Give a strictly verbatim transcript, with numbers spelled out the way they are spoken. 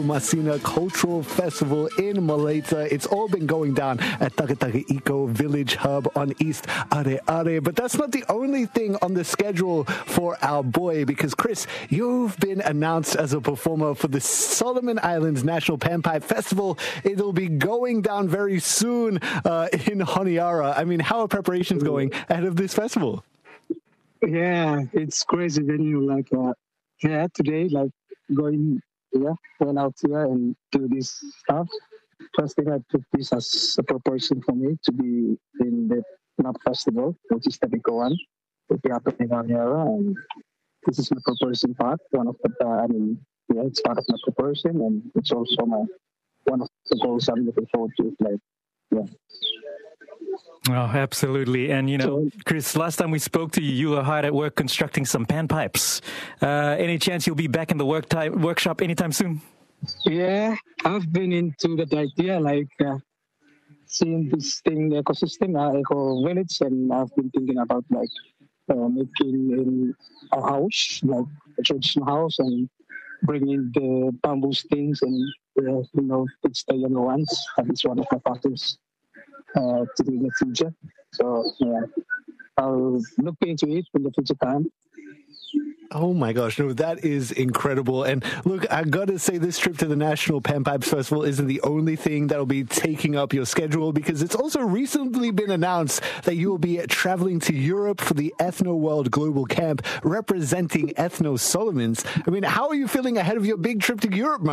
Masina Cultural Festival in Malaita. It's all been going down at Tagatagi Eco Village Hub on East Are Are. But that's not the only thing on the schedule for our boy, because Chris, you've been announced as a performer for the Solomon Islands National Panpipe Festival. It'll be going down very soon uh, in Honiara. I mean, how are preparations going ahead of this festival? Yeah, it's crazy when you like, uh, yeah, today, like going, yeah, went out here and do this stuff. First thing I took this as a proportion for me to be in the N A P Festival, which is the big one, will be happening on here. And this is my proportion part, one of the, uh, I mean, yeah, it's part of my proportion, and it's also my, one of the goals I'm looking forward to, like, yeah. Oh, absolutely. And, you know, So- Chris, last time we spoke to you, you were hard at work constructing some panpipes. Uh, any chance you'll be back in the work time, workshop anytime soon? Yeah, I've been into that idea, like uh, seeing this thing, ecosystem, uh, eco village, and I've been thinking about like uh, making in a house, like a traditional house, and bringing the bamboo things and uh, you know teach the younger ones. And it's one of my passions uh, to do in the future. So yeah, I'll look into it in the future time. Oh my gosh, no, that is incredible. And look, I gotta say, this trip to the National Panpipes Festival isn't the only thing that'll be taking up your schedule, because it's also recently been announced that you will be traveling to Europe for the Ethno World Global Camp representing Ethno Solomons. I mean, how are you feeling ahead of your big trip to Europe, Mo?